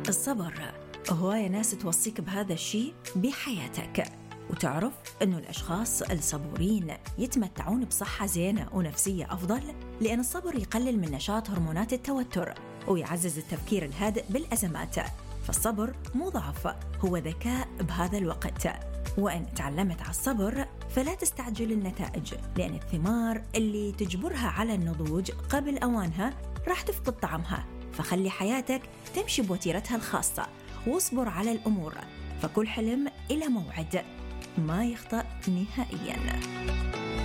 الصبر هواية ناس توصيك بهذا الشيء بحياتك، وتعرف أنه الأشخاص الصبورين يتمتعون بصحة زينة ونفسية أفضل، لأن الصبر يقلل من نشاط هرمونات التوتر ويعزز التفكير الهادئ بالأزمات. فالصبر مو ضعف، هو ذكاء بهذا الوقت. وإن تعلمت على الصبر فلا تستعجل النتائج، لأن الثمار اللي تجبرها على النضوج قبل أوانها راح تفقد طعمها. فخلي حياتك تمشي بوتيرتها الخاصة، واصبر على الأمور، فكل حلم إلى موعد ما يخطأ نهائياً.